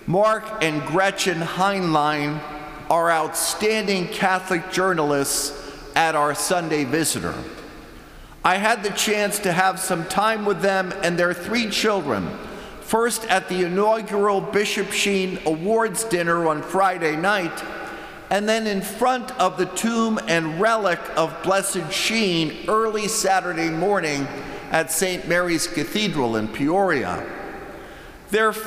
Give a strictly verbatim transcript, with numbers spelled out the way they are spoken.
Mark and Gretchen Heinlein are outstanding Catholic journalists at our Sunday Visitor. I had the chance to have some time with them and their three children, first at the inaugural Bishop Sheen Awards dinner on Friday night, and then in front of the tomb and relic of Blessed Sheen early Saturday morning at Saint Mary's Cathedral in Peoria. Their